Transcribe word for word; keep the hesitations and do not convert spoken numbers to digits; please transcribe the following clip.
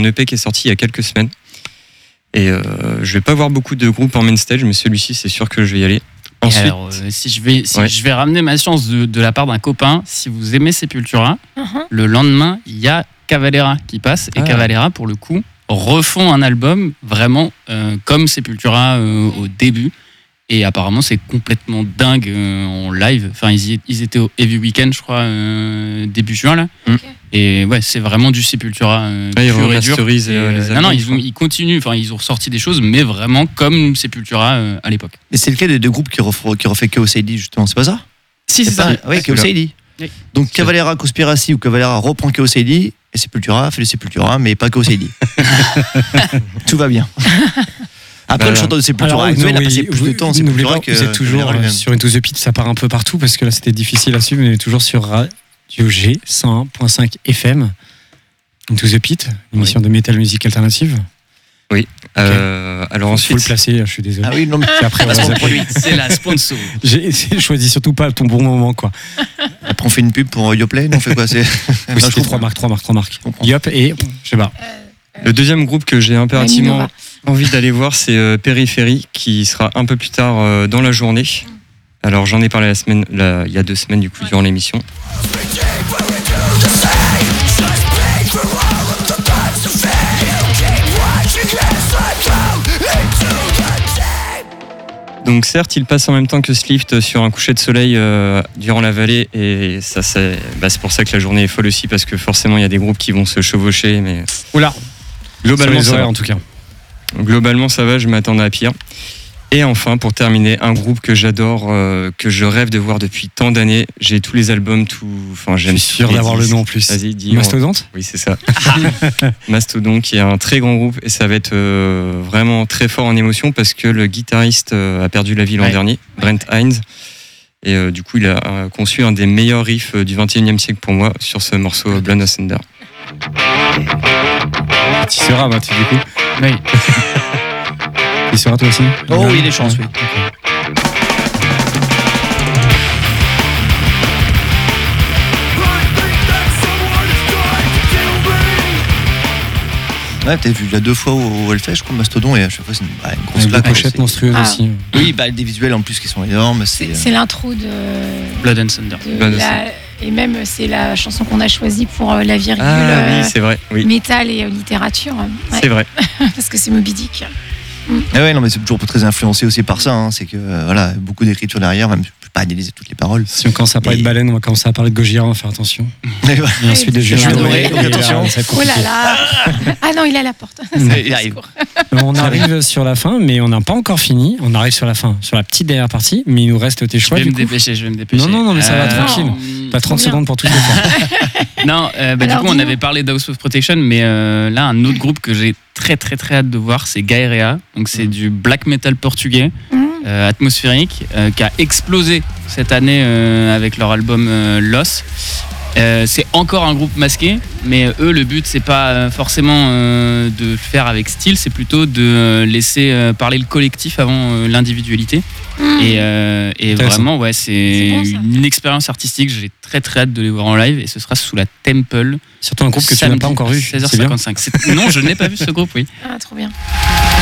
un E P qui est sorti il y a quelques semaines. Et euh, je vais pas voir beaucoup de groupes en main stage, mais celui-ci, c'est sûr que je vais y aller. Ensuite, alors, euh, si je vais, si ouais. je vais ramener ma chance de, de la part d'un copain, si vous aimez Sepultura, Uh-huh. le lendemain, il y a Cavalera qui passe. Et Ah. Cavalera, pour le coup, refont un album vraiment euh, comme Sepultura euh, au début. Et apparemment, c'est complètement dingue euh, en live. Enfin, ils, y, ils étaient au Heavy Weekend, je crois, euh, début juin, là. Mm. Et ouais, c'est vraiment du Sepultura euh, Ouais, ils pur et dur. remasterisent, Et, euh, euh, les non, albums, non, ils, je ont, crois. ils continuent. Enfin, ils ont ressorti des choses, mais vraiment comme Sepultura euh, à l'époque. Mais c'est lequel des deux groupes qui refait, qui refait Chaos A D, justement, c'est pas ça? Si, c'est pas- ça. Oui, Chaos A D. Oui. Donc Cavalera Conspiracy ou Cavalera reprend Chaos A D et Sepultura fait le Sepultura, mais pas Chaos A D. Tout va bien. Après, Voilà. le chanteur de Sepultura Alors, actuel non, a passé oui, plus de vous- temps en n'oubliez Sepultura pas que que vous êtes toujours Cavalera euh, lui-même. sur Into the Pit, ça part un peu partout parce que là c'était difficile à suivre, mais on est toujours sur Radio G cent un virgule cinq F M. Into the Pit, émission de metal musique alternative. euh, alors Faut ensuite, le placer, je suis désolé. Ah oui, non, mais C'est après, on va Placement de zapper. produit. C'est la sponsor. J'ai j'ai choisi surtout pas ton bon moment, quoi. Après, on fait une pub pour Yoplay, non, on fait quoi? C'est... Oui, Non, je c'était comprends. trois marques, trois marques, trois marques. comprends. Yop, et je sais pas. le deuxième groupe que j'ai impérativement Minova. envie d'aller voir, c'est euh, Périphérie, qui sera un peu plus tard euh, dans la journée. Alors j'en ai parlé la semaine, la- il y a deux semaines du coup durant l'émission. Donc certes, il passe en même temps que Slift sur un coucher de soleil euh, durant la vallée, et ça c'est, bah, c'est pour ça que la journée est folle aussi, parce que forcément il y a des groupes qui vont se chevaucher, mais Oula, globalement sur les ça horaires va. en tout cas. Globalement, ça va, je m'attendais à pire. Et enfin, pour terminer, un groupe que j'adore, euh, que je rêve de voir depuis tant d'années. J'ai tous les albums, tout. Enfin, Je j'aime suis sûr tous les d'avoir le disques. nom en plus. Vas-y, dis. Mastodonte. Oui, c'est ça. Mastodon, qui est un très grand groupe, et ça va être euh, vraiment très fort en émotion parce que le guitariste euh, a perdu la vie l'an Ouais. dernier, Brent Hines. Et euh, du coup, il a euh, conçu un des meilleurs riffs euh, du vingt et unième siècle pour moi sur ce morceau euh, Blood Ascender. Tu y seras, Matt, du coup. Oui. Tu y seras toi aussi. Oh, il y a des chances, oui. Ouais, t'as vu, il y a deux fois où elle fait, je crois, Mastodon, et à chaque fois, c'est une, bah, une grosse Avec des claque. pochettes C'est- monstrueuses Ah. aussi. Oui, bah, des visuels en plus qui sont énormes. C'est, C'est c'est l'intro de, Blood and Thunder. de Blood and la, et même c'est la chanson qu'on a choisie pour euh, la virgule Ah euh, oui, c'est vrai. Oui, métal et euh, littérature. Ouais, c'est vrai. parce que c'est Moby Dick. Ah ouais, non, mais c'est toujours très influencé aussi par ça. Hein, c'est que, euh, voilà, beaucoup d'écriture derrière, même, je peux pas analyser toutes les paroles. Si on commence à parler Mais- de baleine, on va commencer à parler de Gojira, on va faire attention. Mais ouais. Et ensuite de Julien Doré, Doré. donc et là, attention. ça va être Oh là compliqué. là. Ah non, il est à la porte. Il arrive. On arrive sur la fin, mais on n'a pas encore fini. On arrive sur la fin, sur la petite dernière partie, mais il nous reste tes Je choix. vais Du me coup. dépêcher, je vais me dépêcher. Non, non, non, mais ça va, Euh, tranquille. non. Pas trente Trop bien. secondes pour tout faire. Non, euh, bah, du Alors, coup, on dis-nous. avait parlé d'House of Protection, mais euh, là, un autre groupe que j'ai très, très, très hâte de voir, c'est Gaerea. Donc, c'est du black metal portugais, Mmh. euh, atmosphérique, euh, qui a explosé cette année euh, avec leur album euh, Loss. Euh, c'est encore un groupe masqué, mais euh, eux, le but, c'est pas euh, forcément euh, de le faire avec style, c'est plutôt de euh, laisser euh, parler le collectif avant euh, l'individualité. Mmh. Et, euh, et Intéressant. vraiment, ouais, c'est C'est bon, ça. une expérience artistique. J'ai très très hâte de les voir en live, et ce sera sous la Temple. Surtout un groupe que tu n'as samedi pas encore vu. à seize heures C'est bien. cinquante-cinq. C'est- Non, je n'ai pas vu ce groupe, oui. Ah, trop bien.